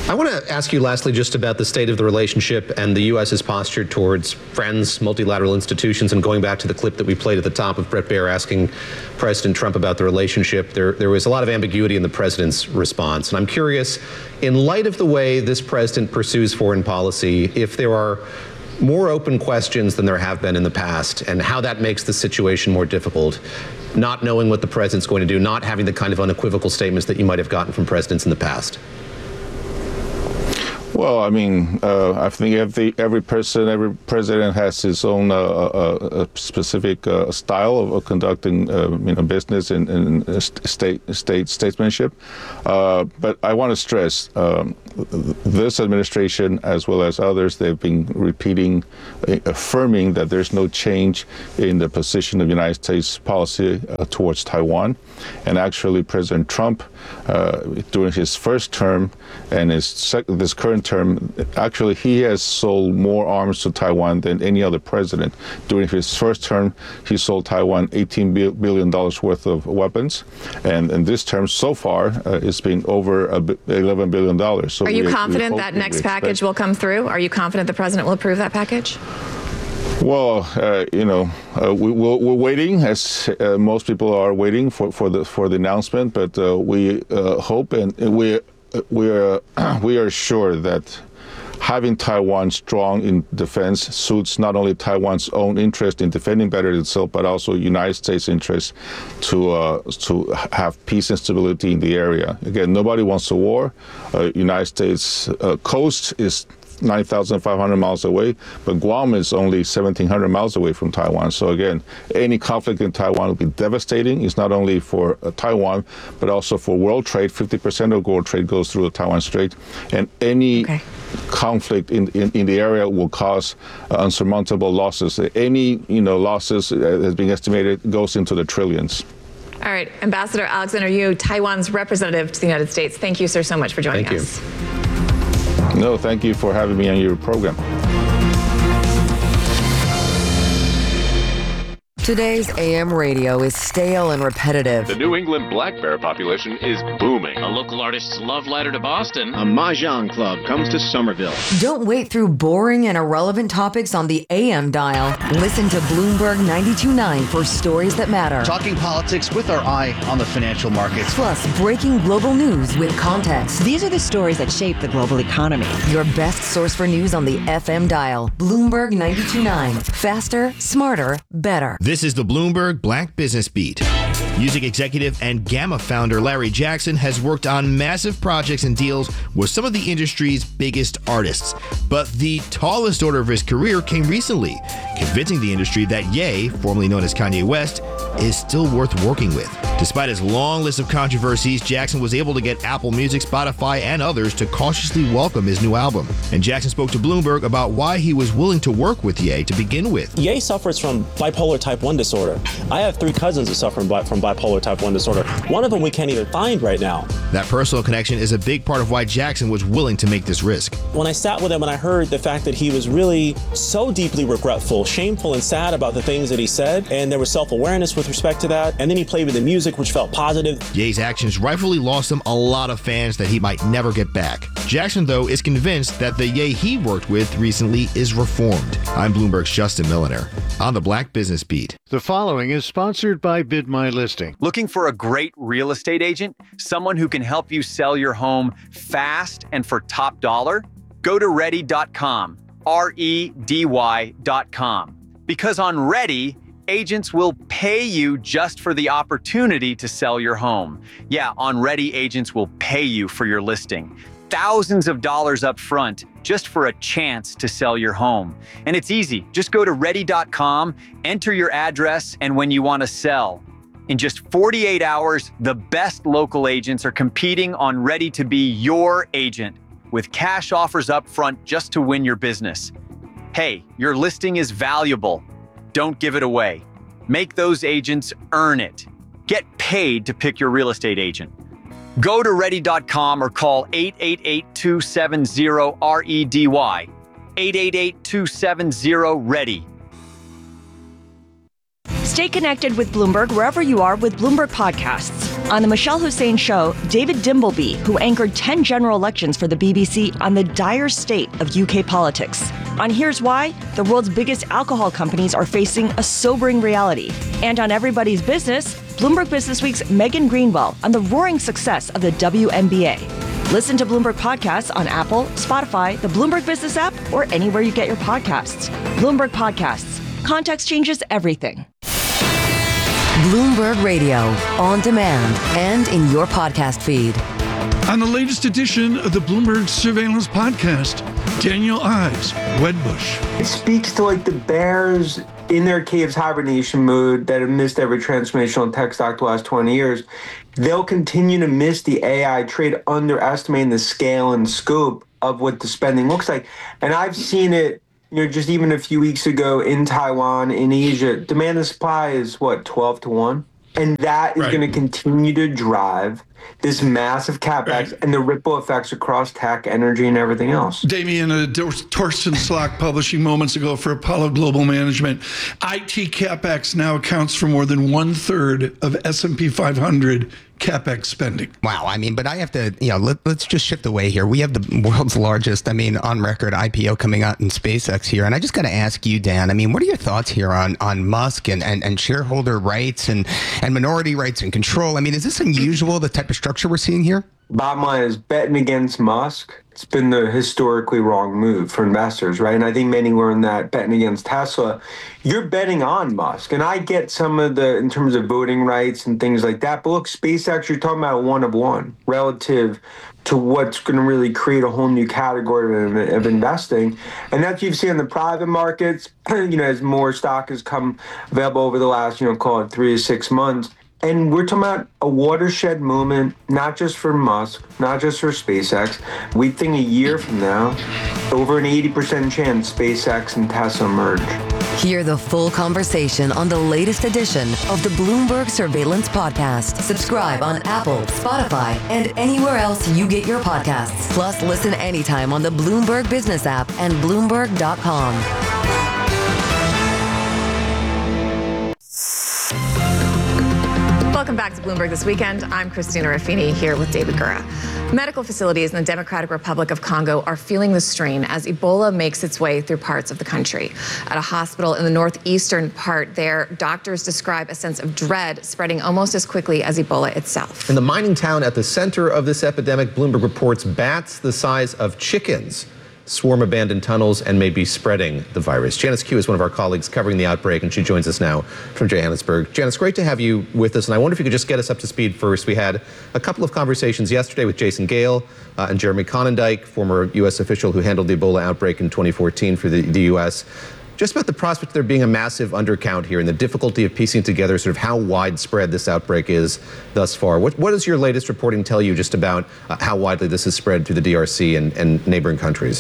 I want to ask you lastly just about the state of the relationship and the U S's posture towards friends, multilateral institutions, and going back to the clip that we played at the top of Bret Baier asking President Trump about the relationship. There, there was a lot of ambiguity in the president's response. And I'm curious, in light of the way this president pursues foreign policy, if there are more open questions than there have been in the past, and how that makes the situation more difficult, not knowing what the president's going to do, not having the kind of unequivocal statements that you might have gotten from presidents in the past. Well, I mean, uh, I think every every person, every president has his own uh, uh, specific uh, style of, of conducting, uh, you know, business and, and state state statesmanship. Uh, but I want to stress, um, this administration, as well as others, they've been repeating, uh, affirming that there's no change in the position of the United States policy uh, towards Taiwan. And actually, President Trump, uh, during his first term and his sec- this current term, actually he has sold more arms to Taiwan than any other president. During his first term, he sold Taiwan eighteen billion dollars worth of weapons, and in this term so far, uh, it's been over eleven billion dollars. So are you we, confident we that next package will come through? Are you confident the president will approve that package? Well, uh, you know, uh, we, we're, we're waiting, as uh, most people are waiting for, for the for the announcement. But uh, we uh, hope and we we are we are sure that having Taiwan strong in defense suits not only Taiwan's own interest in defending better itself, but also United States interest to uh, to have peace and stability in the area. Again, nobody wants a war. Uh, United States uh, coast is nine thousand five hundred miles away, but Guam is only seventeen hundred miles away from Taiwan. So again, any conflict in Taiwan would be devastating. It's not only for uh, Taiwan, but also for world trade. fifty percent of world trade goes through the Taiwan Strait, and any okay. conflict in, in, in the area will cause uh, unsurmountable losses. Any, you know, losses, uh, has been estimated, goes into the trillions. All right, Ambassador Alexander Yu, Taiwan's representative to the United States. Thank you, sir, so much for joining Thank us. You. No, thank you for having me on your program. Today's A M radio is stale and repetitive. The New England black bear population is booming. A local artist's love letter to Boston. A Mahjong club comes to Somerville. Don't wait through boring and irrelevant topics on the A M dial. Listen to Bloomberg ninety-two point nine for stories that matter. Talking politics with our eye on the financial markets. Plus, breaking global news with context. These are the stories that shape the global economy. Your best source for news on the F M dial. Bloomberg ninety-two point nine. Faster, smarter, better. This is the Bloomberg Black Business Beat. Music executive and Gamma founder Larry Jackson has worked on massive projects and deals with some of the industry's biggest artists. But the tallest order of his career came recently, convincing the industry that Ye, formerly known as Kanye West, is still worth working with. Despite his long list of controversies, Jackson was able to get Apple Music, Spotify, and others to cautiously welcome his new album. And Jackson spoke to Bloomberg about why he was willing to work with Ye to begin with. Ye suffers from bipolar type one disorder. I have three cousins that suffer from bipolar type one disorder. One of them we can't even find right now. That personal connection is a big part of why Jackson was willing to make this risk. When I sat with him and I heard the fact that he was really so deeply regretful, shameful, and sad about the things that he said, and there was self-awareness with respect to that, and then he played with the music, which felt positive. Ye's actions rightfully lost him a lot of fans that he might never get back. Jackson, though, is convinced that the Ye he worked with recently is reformed. I'm Bloomberg's Justin Milliner on the Black Business Beat. The following is sponsored by Bid My Listing. Looking for a great real estate agent? Someone who can help you sell your home fast and for top dollar? Go to ready dot com, R E D Y dot com. Because on Ready, agents will pay you just for the opportunity to sell your home. Yeah, on Ready, agents will pay you for your listing. Thousands of dollars up front just for a chance to sell your home. And it's easy. Just go to ready dot com, enter your address and when you want to sell. In just forty-eight hours, the best local agents are competing on Ready to be your agent with cash offers up front just to win your business. Hey, your listing is valuable. Don't give it away. Make those agents earn it. Get paid to pick your real estate agent. Go to ready dot com or call eight eight eight, two seven zero, R E D Y. eight eight eight, two seven zero, READY. Stay connected with Bloomberg wherever you are with Bloomberg Podcasts. On The Michelle Hussein Show, David Dimbleby, who anchored ten general elections for the B B C, on the dire state of U K politics. On Here's Why, the world's biggest alcohol companies are facing a sobering reality. And on Everybody's Business, Bloomberg Businessweek's Megan Greenwell on the roaring success of the W N B A. Listen to Bloomberg Podcasts on Apple, Spotify, the Bloomberg Business app, or anywhere you get your podcasts. Bloomberg Podcasts. Context changes everything. Bloomberg Radio, on demand and in your podcast feed. On the latest edition of the Bloomberg Surveillance Podcast, Daniel Ives, Wedbush. It speaks to like the bears in their caves hibernation mode that have missed every transformational tech stock the last twenty years. They'll continue to miss the A I trade, underestimating the scale and scope of what the spending looks like. And I've seen it, you know, just even a few weeks ago in Taiwan, in Asia, demand and supply is what, twelve to one? And that is Right. going to continue to drive this massive capex Right. and the ripple effects across tech, energy, and everything else. Damien, uh, Tor- Torsten Slok publishing moments ago for Apollo Global Management. I T CapEx now accounts for more than one third of S and P five hundred CapEx spending. Wow. I mean, but I have to, you know, let, let's just shift away here. We have the world's largest, I mean, on record I P O coming out in SpaceX here. And I just got to ask you, Dan, I mean, what are your thoughts here on, on Musk and, and, and shareholder rights and, and minority rights and control? I mean, is this unusual, the type of structure we're seeing here? Bottom line is betting against Musk. It's been the historically wrong move for investors, right? And I think many learned that betting against Tesla, you're betting on Musk. And I get some of the, in terms of voting rights and things like that. But look, SpaceX, you're talking about a one of one relative to what's going to really create a whole new category of, of investing. And that's you've seen in the private markets, you know, as more stock has come available over the last, you know, call it three to six months. And we're talking about a watershed moment, not just for Musk, not just for SpaceX. We think a year from now, over an eighty percent chance SpaceX and Tesla merge. Hear the full conversation on the latest edition of the Bloomberg Surveillance Podcast. Subscribe on Apple, Spotify, and anywhere else you get your podcasts. Plus, listen anytime on the Bloomberg Business app and Bloomberg dot com. Welcome back to Bloomberg This Weekend. I'm Christina Raffini here with David Gura. Medical facilities in the Democratic Republic of Congo are feeling the strain as Ebola makes its way through parts of the country. At a hospital in the northeastern part there, doctors describe a sense of dread spreading almost as quickly as Ebola itself. In the mining town at the center of this epidemic, Bloomberg reports bats the size of chickens swarm abandoned tunnels and may be spreading the virus. Janice Q is one of our colleagues covering the outbreak, and she joins us now from Johannesburg. Janice, great to have you with us, and I wonder if you could just get us up to speed first. We had a couple of conversations yesterday with Jason Gale uh, and Jeremy Conondike, former U S official who handled the Ebola outbreak in twenty fourteen for the, the U S, just about the prospect of there being a massive undercount here and the difficulty of piecing together sort of how widespread this outbreak is thus far. What, what does your latest reporting tell you just about uh, how widely this has spread through the D R C and, and neighboring countries?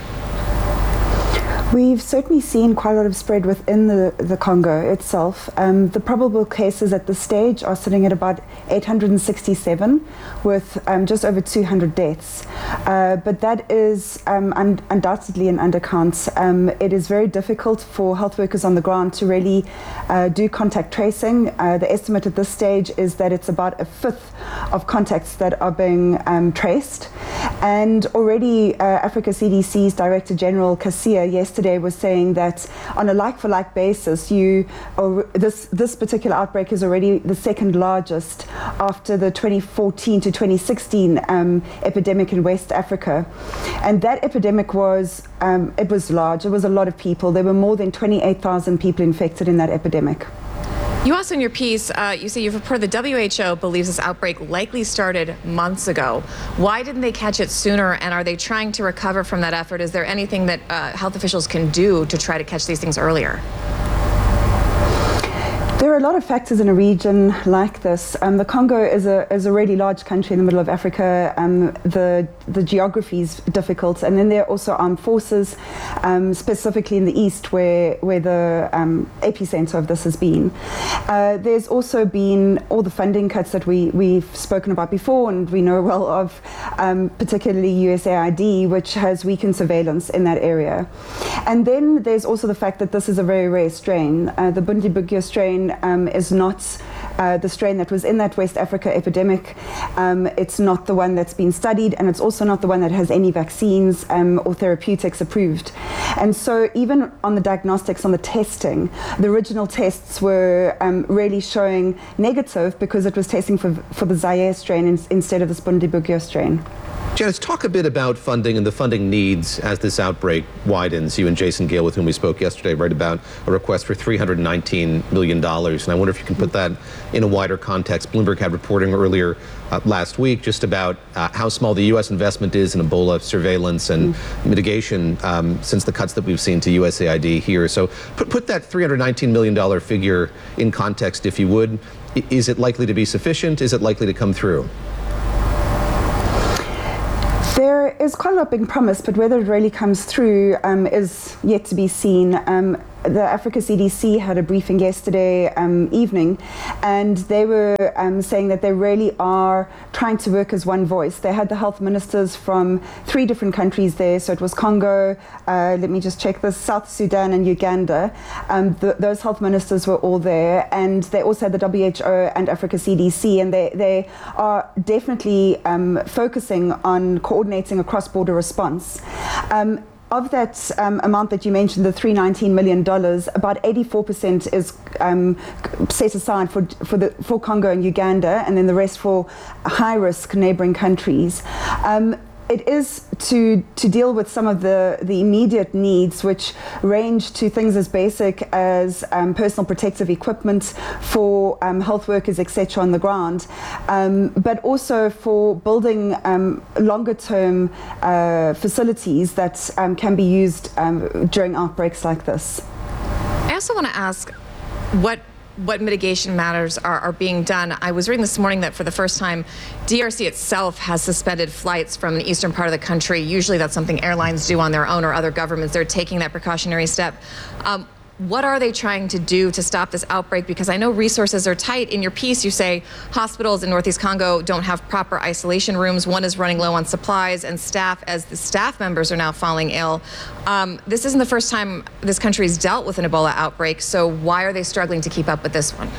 We've certainly seen quite a lot of spread within the, the Congo itself. Um, the probable cases at this stage are sitting at about eight hundred sixty-seven, with um, just over two hundred deaths. Uh, but that is um, un- undoubtedly an undercount. Um, it is very difficult for health workers on the ground to really uh, do contact tracing. Uh, the estimate at this stage is that it's about a fifth of contacts that are being um, traced. And already uh, Africa C D C's Director General Kasia yesterday was saying that on a like-for-like basis, you or this this particular outbreak is already the second largest after the twenty fourteen to twenty sixteen um, epidemic in West Africa. And that epidemic was um, it was large. It was a lot of people. There were more than twenty-eight thousand people infected in that epidemic. You also, in your piece, uh, you say you've reported the W H O believes this outbreak likely started months ago. Why didn't they catch it sooner, and are they trying to recover from that effort? Is there anything that uh, health officials can do to try to catch these things earlier? There are a lot of factors in a region like this. Um, the Congo is a is a really large country in the middle of Africa. Um, the the geography is difficult, and then there are also armed forces, um, specifically in the east, where where the um, epicenter of this has been. Uh, there's also been all the funding cuts that we we've spoken about before, and we know well of, um, particularly U S A I D, which has weakened surveillance in that area. And then there's also the fact that this is a very rare strain. Uh, the Bundibugyo strain strain um, is not uh, the strain that was in that West Africa epidemic. Um, it's not the one that's been studied, and it's also not the one that has any vaccines um, or therapeutics approved. And so even on the diagnostics, on the testing, the original tests were um, really showing negative because it was testing for, for the Zaire strain in, instead of the Bundibugyo strain. Janice, talk a bit about funding and the funding needs as this outbreak widens. You and Jason Gale, with whom we spoke yesterday, write about a request for three hundred nineteen million dollars. And I wonder if you can put that in a wider context. Bloomberg had reporting earlier uh, last week just about uh, how small the U S investment is in Ebola surveillance and mm. mitigation um, since the cuts that we've seen to U S A I D here. So put, put that three hundred nineteen million dollars figure in context, if you would. I, is it likely to be sufficient? Is it likely to come through? There is quite a lot being promised, but whether it really comes through um, is yet to be seen. Um, the Africa C D C had a briefing yesterday um, evening, and they were um, saying that they really are trying to work as one voice. They had the health ministers from three different countries there, so it was Congo, uh, let me just check this, South Sudan and Uganda. Um, the, those health ministers were all there, and they also had the W H O and Africa C D C, and they, they are definitely um, focusing on coordinating a cross-border response. Um, Of that um, amount that you mentioned, the three hundred nineteen million dollars, about eighty-four percent is um, set aside for for the for Congo and Uganda, and then the rest for high-risk neighboring countries. Um, It is to to deal with some of the, the immediate needs, which range to things as basic as um, personal protective equipment for um, health workers, et cetera, on the ground, um, but also for building um, longer-term uh, facilities that um, can be used um, during outbreaks like this. I also want to ask what what mitigation matters are, are being done. I was reading this morning that for the first time, D R C itself has suspended flights from the eastern part of the country. Usually that's something airlines do on their own, or other governments. They're taking that precautionary step. Um, What are they trying to do to stop this outbreak? Because I know resources are tight. In your piece, you say hospitals in Northeast Congo don't have proper isolation rooms. One is running low on supplies, and staff, as the staff members are now falling ill. Um, this isn't the first time this country's dealt with an Ebola outbreak, so why are they struggling to keep up with this one?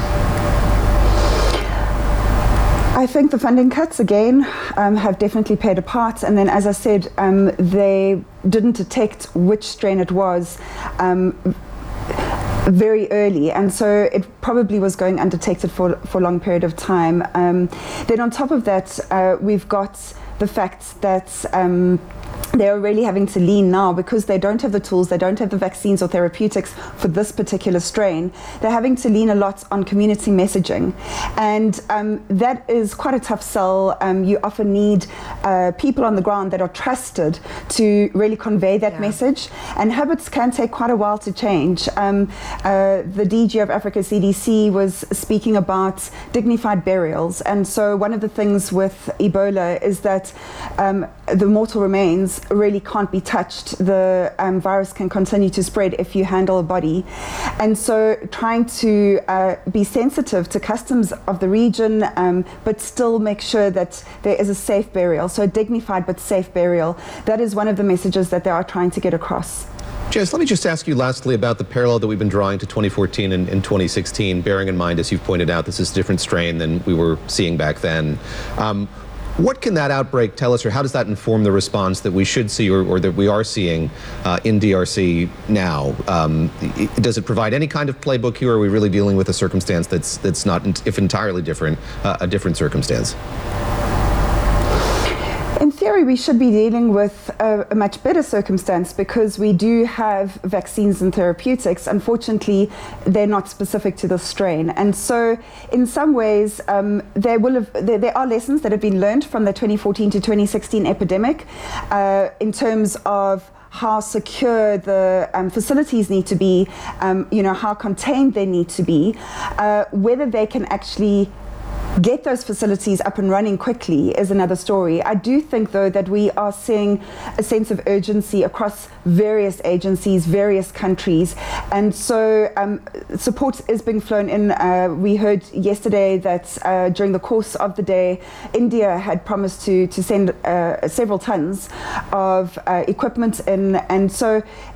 I think the funding cuts, again, um, have definitely played a part. And then, as I said, um, they didn't detect which strain it was um, very early. And so it probably was going undetected for, for a long period of time. Um, then on top of that, uh, we've got the fact that um, they're really having to lean now, because they don't have the tools, they don't have the vaccines or therapeutics for this particular strain. They're having to lean a lot on community messaging. And um, that is quite a tough sell. Um, you often need uh, people on the ground that are trusted to really convey that yeah. message. And habits can take quite a while to change. Um, uh, the D G of Africa C D C was speaking about dignified burials. And so one of the things with Ebola is that um, the mortal remains really can't be touched. The um, virus can continue to spread if you handle a body. And so trying to uh, be sensitive to customs of the region, um, but still make sure that there is a safe burial, so a dignified but safe burial. That is one of the messages that they are trying to get across. Jess, let me just ask you lastly about the parallel that we've been drawing to twenty fourteen and, and twenty sixteen, bearing in mind, as you've pointed out, this is a different strain than we were seeing back then. Um, What can that outbreak tell us, or how does that inform the response that we should see, or, or that we are seeing uh, in D R C now? Um, it, does it provide any kind of playbook here, or are we really dealing with a circumstance that's that's not, if entirely different, uh, a different circumstance? In theory, we should be dealing with a, a much better circumstance, because we do have vaccines and therapeutics. Unfortunately, they're not specific to the strain. And so in some ways, um, there, will have, there, there are lessons that have been learned from the twenty fourteen to twenty sixteen epidemic uh, in terms of how secure the um, facilities need to be, um, you know, how contained they need to be, uh, whether they can actually get those facilities up and running quickly is another story. I do think, though, that we are seeing a sense of urgency across various agencies, various countries, and so um, support is being flown in. Uh, we heard yesterday that uh, during the course of the day, India had promised to, to send uh, several tons of uh, equipment in, and so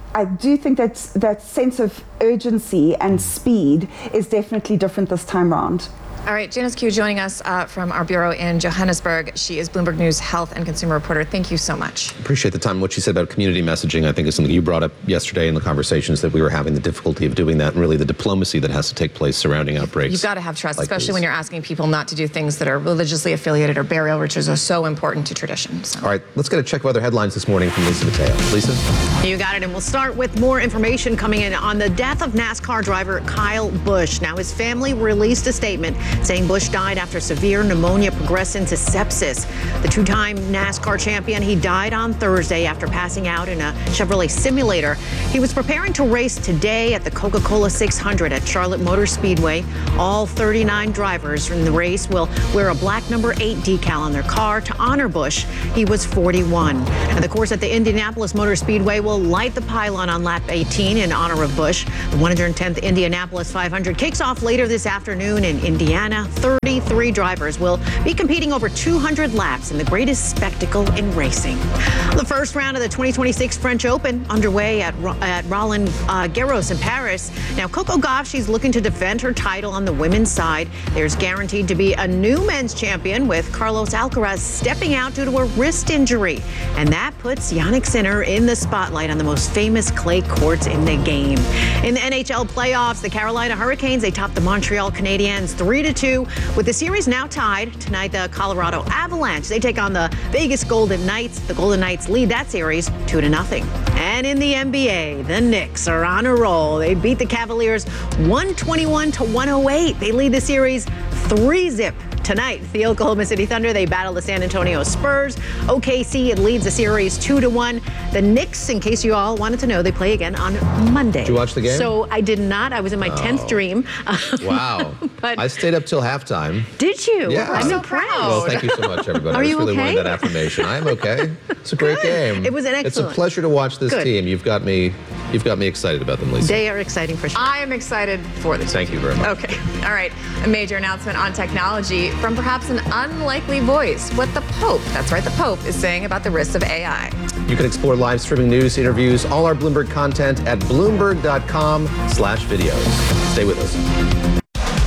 I do think that that sense of urgency and speed is definitely different this time round. All right, Janice Q joining us uh, from our bureau in Johannesburg. She is Bloomberg News health and consumer reporter. Thank you so much. Appreciate the time. What she said about community messaging, I think, is something you brought up yesterday in the conversations that we were having, the difficulty of doing that and really the diplomacy that has to take place surrounding outbreaks. You've got to have trust, like especially these. when you're asking people not to do things that are religiously affiliated or burial rituals are so important to tradition. So. All right, let's get a check of other headlines this morning from Lisa Mateo. Lisa? You got it, and we'll start with more information coming in on the death of NASCAR driver Kyle Busch. Now, his family released a statement saying Busch died after severe pneumonia progressed into sepsis. The two-time NASCAR champion, he died on Thursday after passing out in a Chevrolet simulator. He was preparing to race today at the Coca-Cola six hundred at Charlotte Motor Speedway. All thirty-nine drivers from the race will wear a black number eight decal on their car to honor Busch. He was forty-one. And the course at the Indianapolis Motor Speedway will light the pylon on lap eighteen in honor of Busch. The one hundred tenth Indianapolis five hundred kicks off later this afternoon in Indiana. thirty-three drivers will be competing over two hundred laps in the greatest spectacle in racing. The first round of the twenty twenty-six French Open underway at, at Roland uh, Garros in Paris. Now, Coco Gauff, she's looking to defend her title on the women's side. There's guaranteed to be a new men's champion with Carlos Alcaraz stepping out due to a wrist injury. And that puts Jannik Sinner in the spotlight on the most famous clay courts in the game. In the N H L playoffs, the Carolina Hurricanes, they topped the Montreal Canadiens three to two. With the series now tied, tonight the Colorado Avalanche, they take on the Vegas Golden Knights. The Golden Knights lead that series two to nothing. And in the N B A, the Knicks are on a roll. They beat the Cavaliers one twenty-one to one oh eight. They lead the series three zip. Tonight, the Oklahoma City Thunder, they battle the San Antonio Spurs. O K C, it leads the series two to one. The Knicks, in case you all wanted to know, they play again on Monday. Did you watch the game? So I did not. I was in my Oh. tenth dream. Wow. But I stayed up till halftime. did you? Yeah. I'm So impressed. Well, thank you so much, everybody. Are I was you really okay? wanting that affirmation. I am okay. It's a great game. It was an It's a excellent- pleasure to watch this Good. team. You've got me. You've got me excited about them, Lisa. They are exciting for sure. I am excited for this. Thank you very much. Okay. All right. A major announcement on technology from perhaps an unlikely voice. What the Pope, that's right, the Pope, is saying about the risks of A I. You can explore live streaming news, interviews, all our Bloomberg content at bloomberg.com slash videos. Stay with us.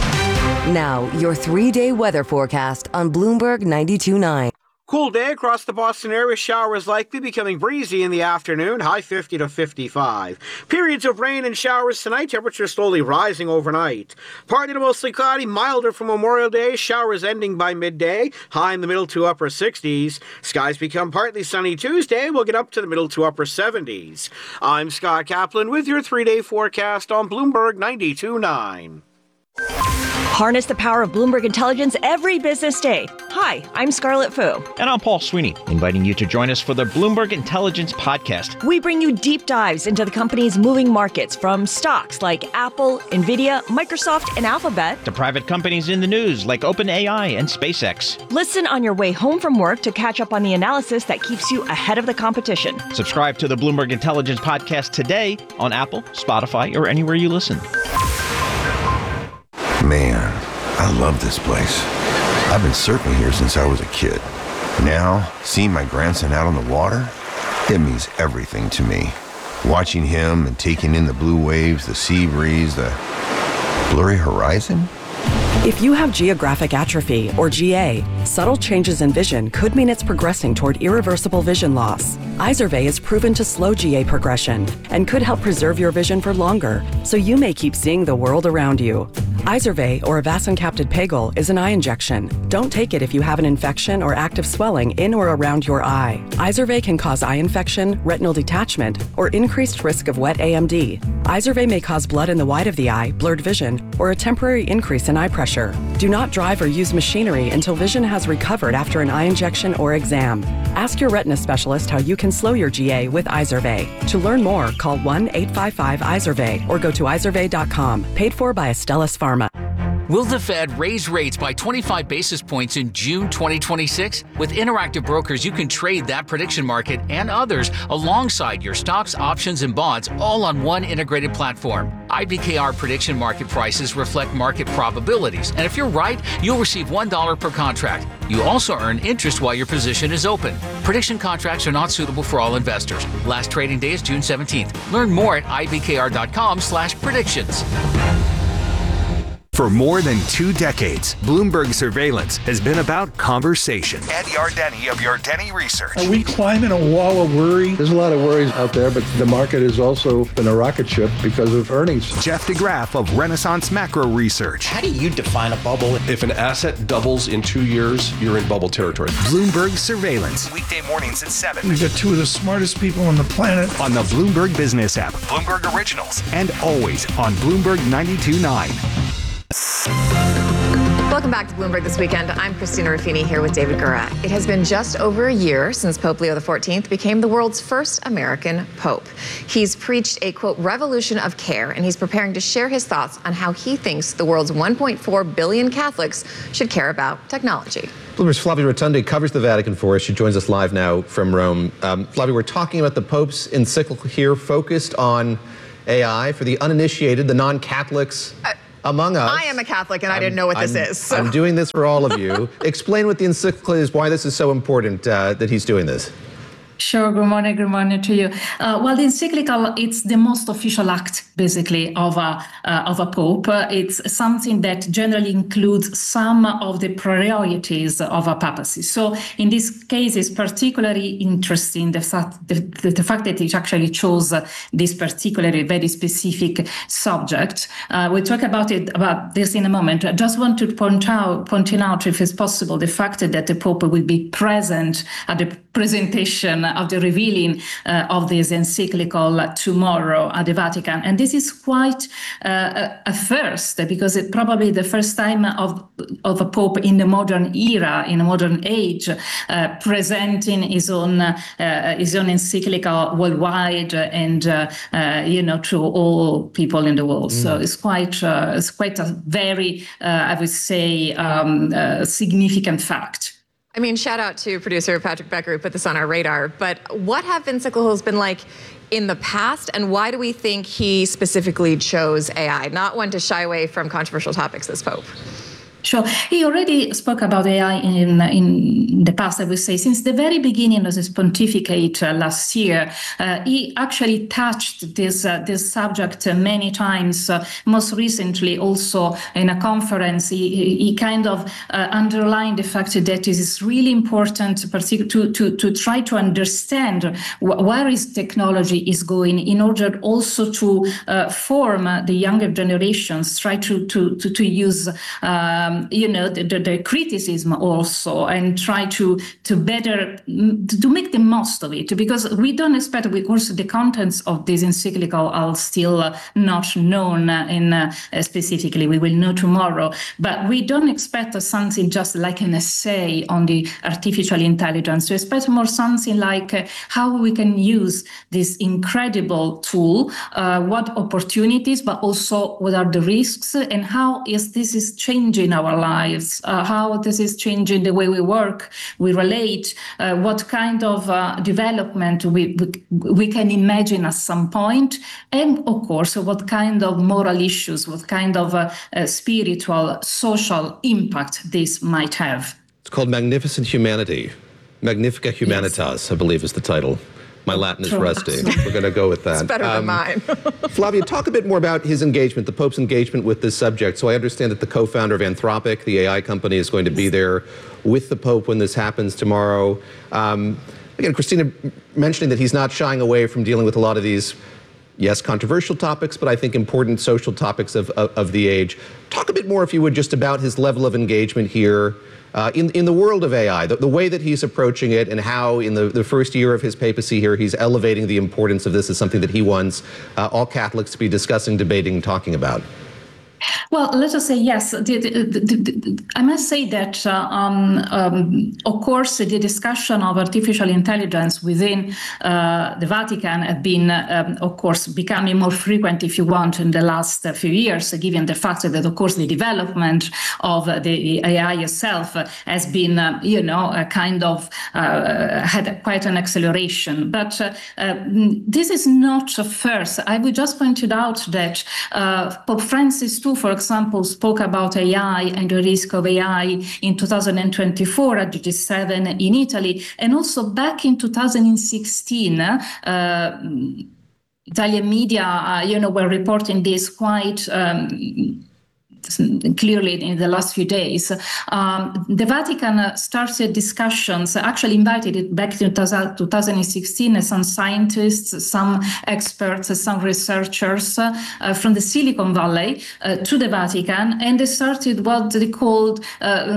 Now, your three-day weather forecast on Bloomberg ninety-two point nine. Cool day across the Boston area. Showers likely, becoming breezy in the afternoon. High fifty to fifty-five. Periods of rain and showers tonight. Temperatures slowly rising overnight. Partly to mostly cloudy. Milder for Memorial Day. Showers ending by midday. High in the middle to upper sixties. Skies become partly sunny Tuesday. We'll get up to the middle to upper seventies. I'm Scott Kaplan with your three-day forecast on Bloomberg ninety-two point nine. Harness the power of Bloomberg Intelligence every business day. Hi, I'm Scarlett Fu. And I'm Paul Sweeney, inviting you to join us for the Bloomberg Intelligence Podcast. We bring you deep dives into the company's moving markets, from stocks like Apple, Nvidia, Microsoft, and Alphabet, To private companies in the news like OpenAI and SpaceX. Listen on your way home from work to catch up on the analysis that keeps you ahead of the competition. Subscribe to the Bloomberg Intelligence Podcast today on Apple, Spotify, or anywhere you listen. Man, I love this place. I've been surfing here since I was a kid. Now, seeing my grandson out on the water, it means everything to me. Watching him and taking in the blue waves, the sea breeze, the blurry horizon. If you have geographic atrophy, or G A, subtle changes in vision could mean it's progressing toward irreversible vision loss. Izervay is proven to slow G A progression and could help preserve your vision for longer, so you may keep seeing the world around you. Izervay, or avacincaptad pegol, is an eye injection. Don't take it if you have an infection or active swelling in or around your eye. Izervay can cause eye infection, retinal detachment, or increased risk of wet A M D. Izervay may cause blood in the white of the eye, blurred vision, or a temporary increase in eye pressure. Do not drive or use machinery until vision has recovered after an eye injection or exam. Ask your retina specialist how you can slow your G A with Izervay. To learn more, call one eight five five Izervay or go to izervay dot com. Paid for by Astellas Pharma. Will the Fed raise rates by twenty-five basis points in June twenty twenty-six? With Interactive Brokers, you can trade that prediction market and others alongside your stocks, options, and bonds, all on one integrated platform. I B K R prediction market prices reflect market probabilities, and if you're right, you'll receive one dollar per contract. You also earn interest while your position is open. Prediction contracts are not suitable for all investors. Last trading day is June seventeenth. Learn more at I B K R dot com slash predictions. For more than two decades, Bloomberg Surveillance has been about conversation. Ed Yardeni of Yardeni Research. Are we climbing a wall of worry? There's a lot of worries out there, but the market has also been a rocket ship because of earnings. Jeff DeGraff of Renaissance Macro Research. How do you define a bubble? If an asset doubles in two years, you're in bubble territory. Bloomberg Surveillance. Weekday mornings at seven. We've got two of the smartest people on the planet. On the Bloomberg Business app. Bloomberg Originals. And always on Bloomberg ninety-two point nine. Welcome back to Bloomberg This Weekend. I'm Christina Ruffini here with David Gura. It has been just over a year since Pope Leo the fourteenth became the world's first American pope. He's preached a, quote, revolution of care, and he's preparing to share his thoughts on how he thinks the world's one point four billion Catholics should care about technology. Bloomberg's Flavia Rotundi covers the Vatican for us. She joins us live now from Rome. Um, Flavia, we're talking about the Pope's encyclical here focused on A I. For the uninitiated, the non-Catholics uh, among us. I am a Catholic, and I'm, I didn't know what I'm, this is. So. I'm doing this for all of you. Explain what the encyclical is, why this is so important uh, that he's doing this. Sure. Good morning. Good morning to you. Uh, well, the encyclical, it's the most official act, basically, of a, uh, of a pope. Uh, it's something that generally includes some of the priorities of a papacy. So in this case, it's particularly interesting, the fact, the, the, the fact that it actually chose uh, this particularly very specific subject. Uh, we'll talk about it about this in a moment. I just want to point out, pointing out, if it's possible, the fact that the Pope will be present at the presentation of the revealing uh, of this encyclical tomorrow at the Vatican. And this is quite uh, a first, because it's probably the first time of, of a Pope in the modern era, in a modern age, uh, presenting his own uh, his own encyclical worldwide and, uh, uh, you know, to all people in the world. Mm. So it's quite, uh, it's quite a very, uh, I would say, um, uh, significant fact. I mean, shout out to producer Patrick Becker who put this on our radar. But what have encyclicals been like in the past, and why do we think he specifically chose A I? Not one to shy away from controversial topics, this Pope. Sure. He already spoke about A I in in the past, I would say. Since the very beginning of his pontificate uh, last year, uh, he actually touched this uh, this subject uh, many times. Uh, most recently, also in a conference, he, he kind of uh, underlined the fact that it is really important to, to, to, to try to understand wh- where his technology is going in order also to uh, form uh, the younger generations, try to, to, to, to use um, you know, the, the, the criticism also, and try to to better, to make the most of it, because we don't expect, of course, the contents of this encyclical are still uh, not known uh, in uh, specifically. We will know tomorrow, but we don't expect uh, something just like an essay on the artificial intelligence. We expect more something like uh, how we can use this incredible tool, uh, what opportunities, but also what are the risks, and how is this is changing our our lives, uh, how this is changing the way we work, we relate, uh, what kind of uh, development we, we we can imagine at some point, and of course, what kind of moral issues, what kind of uh, uh, spiritual, social impact this might have. It's called Magnificent Humanity. Magnifica Humanitas, yes. I believe is the title. My Latin is rusty. We're going to go with that. It's better um, than mine. Flavia, talk a bit more about his engagement, the Pope's engagement with this subject. So I understand that the co-founder of Anthropic, the A I company, is going to be there with the Pope when this happens tomorrow. Um, again, Christina mentioning that he's not shying away from dealing with a lot of these, yes, controversial topics, but I think important social topics of, of, of the age. Talk a bit more, if you would, just about his level of engagement here. Uh, in, in the world of A I, the, the way that he's approaching it, and how in the, the first year of his papacy here, he's elevating the importance of this as something that he wants uh, all Catholics to be discussing, debating, talking about. Well, let us say yes. The, the, the, the, I must say that, uh, um, um, of course, the discussion of artificial intelligence within uh, the Vatican had been, um, of course, becoming more frequent, if you want, in the last uh, few years, given the fact that, of course, the development of uh, the A I itself uh, has been, uh, you know, a kind of uh, had quite an acceleration. But uh, uh, this is not a first. I would just point it out that uh, Pope Francis too, for example, spoke about A I and the risk of A I in two thousand twenty-four at G seven in Italy, and also back in two thousand sixteen. Uh, Italian media, uh, you know, were reporting this quite Um, clearly in the last few days. Um, the Vatican started discussions, actually invited it back in two thousand sixteen, some scientists, some experts, some researchers uh, from the Silicon Valley uh, to the Vatican, and they started what they called uh,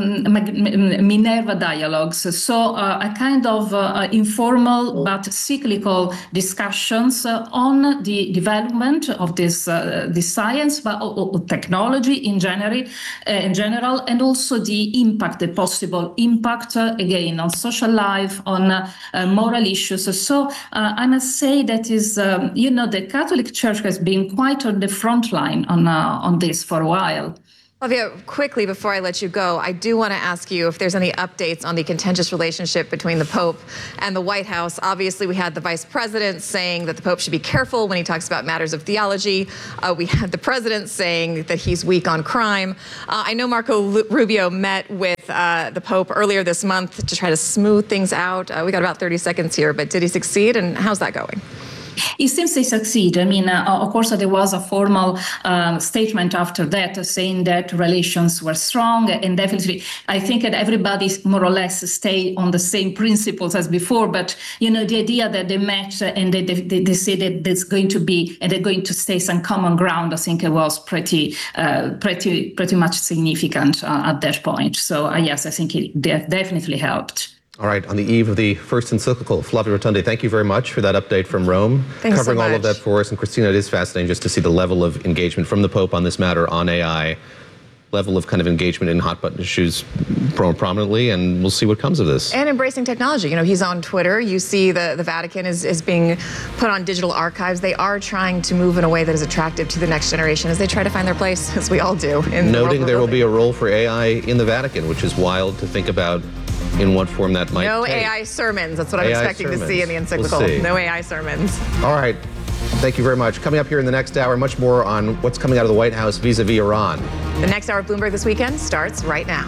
Minerva dialogues. So uh, a kind of uh, informal but cyclical discussions uh, on the development of this, uh, this science, but uh, technology in general, uh, in general, and also the impact, the possible impact, uh, again, on social life, on uh, uh, moral issues. So uh, I must say that is, um, you know, the Catholic Church has been quite on the front line on, uh, on this for a while. Flavia, quickly before I let you go, I do want to ask you if there's any updates on the contentious relationship between the Pope and the White House. Obviously, we had the Vice President saying that the Pope should be careful when he talks about matters of theology. Uh, we had the President saying that he's weak on crime. Uh, I know Marco Rubio met with uh, the Pope earlier this month to try to smooth things out. Uh, we got about thirty seconds here, but did he succeed, and how's that going? It seems they succeed. I mean, uh, of course, there was a formal uh, statement after that uh, saying that relations were strong, and definitely, I think that everybody more or less stay on the same principles as before. But you know, the idea that they met uh, and they, they they say that there's going to be and they're going to stay some common ground, I think it was pretty uh, pretty pretty much significant uh, at that point. So uh, yes, I think it definitely helped. All right, on the eve of the first encyclical, Flavia Rotondi, thank you very much for that update from Rome. Thanks Covering so all much. of that for us. And Christina, it is fascinating just to see the level of engagement from the Pope on this matter on A I, level of kind of engagement in hot button issues prominently, and we'll see what comes of this. And embracing technology. You know, he's on Twitter. You see the, the Vatican is, is being put on digital archives. They are trying to move in a way that is attractive to the next generation as they try to find their place, as we all do. In Noting the there will be a role for A I in the Vatican, which is wild to think about in what form that might No take. A I sermons. That's what I'm A I expecting sermons. to see in the encyclical. We'll see. No A I sermons. All right. Thank you very much. Coming up here in the next hour, much more on what's coming out of the White House vis-a-vis Iran. The next hour of Bloomberg This Weekend starts right now.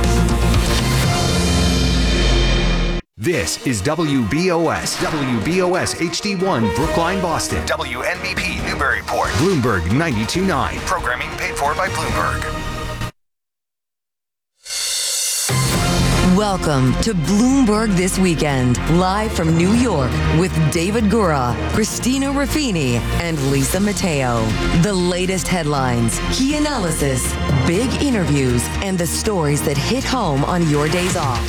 This is W B O S, W B O S H D one, Brookline, Boston. W N B P Newburyport. Bloomberg ninety-two point nine. Programming paid for by Bloomberg. Welcome to Bloomberg This Weekend, live from New York with David Gura, Christina Ruffini, and Lisa Mateo. The latest headlines, key analysis, big interviews, and the stories that hit home on your days off.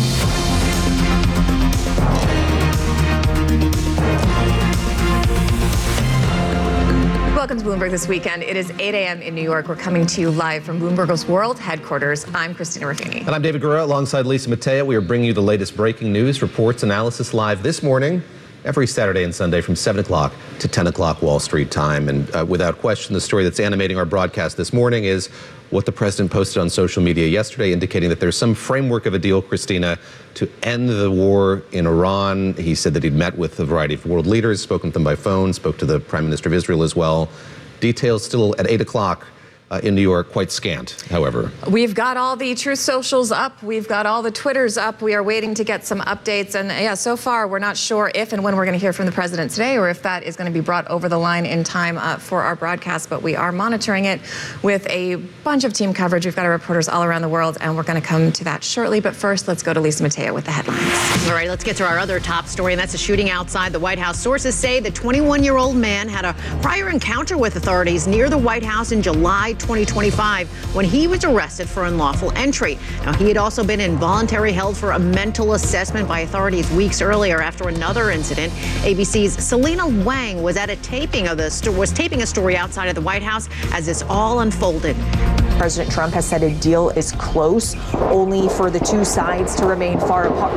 Welcome to Bloomberg This Weekend. It is eight a.m. in New York. We're coming to you live from Bloomberg's World Headquarters. I'm Christina Ruffini. And I'm David Gura alongside Lisa Mateo. We are bringing you the latest breaking news, reports, analysis live this morning, every Saturday and Sunday from seven o'clock to ten o'clock Wall Street time. And uh, without question, the story that's animating our broadcast this morning is what the president posted on social media yesterday, indicating that there's some framework of a deal, Christina, to end the war in Iran. He said that he'd met with a variety of world leaders, spoken with them by phone, spoke to the Prime Minister of Israel as well. Details still at eight o'clock. Uh, in New York, quite scant, however. We've got all the Truth Socials up. We've got all the Twitters up. We are waiting to get some updates. And yeah, so far, we're not sure if and when we're going to hear from the president today, or if that is going to be brought over the line in time uh, for our broadcast. But we are monitoring it with a bunch of team coverage. We've got our reporters all around the world, and we're going to come to that shortly. But first, let's go to Lisa Mateo with the headlines. All right, let's get to our other top story, and that's a shooting outside the White House. Sources say the twenty-one-year-old man had a prior encounter with authorities near the White House in July twenty twenty-five when he was arrested for unlawful entry. Now, he had also been involuntarily held for a mental assessment by authorities weeks earlier after another incident. A B C's Selena Wang was at a taping of the sto- was taping a story outside of the White House as this all unfolded. President Trump has said a deal is close, only for the two sides to remain far apart.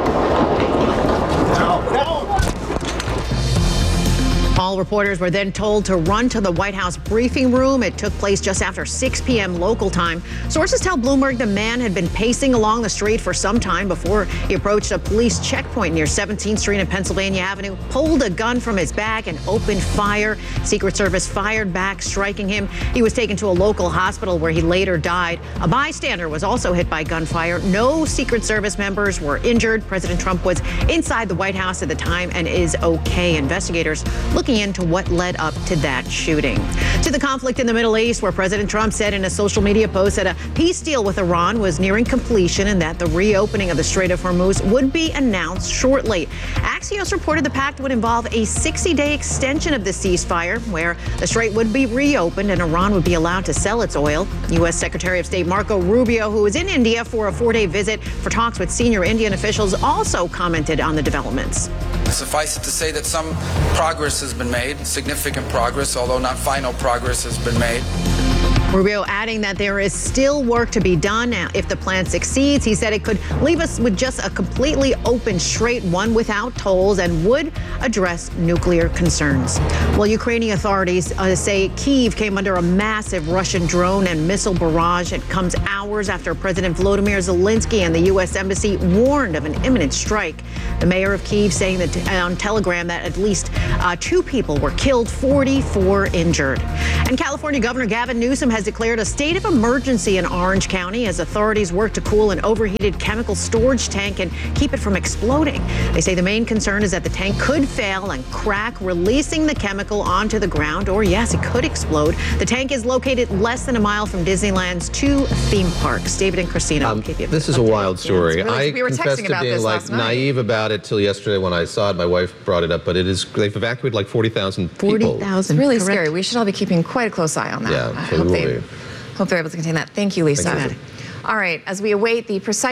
All reporters were then told to run to the White House briefing room. It took place just after six p.m. local time. Sources tell Bloomberg the man had been pacing along the street for some time before he approached a police checkpoint near seventeenth Street and Pennsylvania Avenue, pulled a gun from his bag and opened fire. Secret Service fired back, striking him. He was taken to a local hospital where he later died. A bystander was also hit by gunfire. No Secret Service members were injured. President Trump was inside the White House at the time and is okay. Investigators looking into what led up to that shooting. To the conflict in the Middle East, where President Trump said in a social media post that a peace deal with Iran was nearing completion and that the reopening of the Strait of Hormuz would be announced shortly. Axios reported the pact would involve a sixty-day extension of the ceasefire, where the strait would be reopened and Iran would be allowed to sell its oil. U S Secretary of State Marco Rubio, who was in India for a four-day visit for talks with senior Indian officials, also commented on the developments. Suffice it to say that some progress has been made, significant progress, although not final progress has been made. Rubio adding that there is still work to be done. Now, if the plan succeeds, he said it could leave us with just a completely open strait, one without tolls, and would address nuclear concerns. Well, Ukrainian authorities uh, say Kyiv came under a massive Russian drone and missile barrage. It comes hours after President Volodymyr Zelensky and the U S Embassy warned of an imminent strike. The mayor of Kyiv saying that on Telegram that at least uh, two people were killed, forty-four injured. And California Governor Gavin Newsom has declared a state of emergency in Orange County as authorities work to cool an overheated chemical storage tank and keep it from exploding. They say the main concern is that the tank could fail and crack, releasing the chemical onto the ground, or yes, it could explode. The tank is located less than a mile from Disneyland's two theme parks. David and Christina. Um, this is a wild story. Yeah, really, I we were confess texting to about being this like last night. naive about it till yesterday when I saw it. My wife brought it up, but it is they've evacuated like forty thousand people. forty thousand. Really correct. Scary. We should all be keeping quite a close eye on that. Yeah, I so hope we they will be. hope they're able to contain that. Thank you, Lisa. Thank you. All right, as we await the precise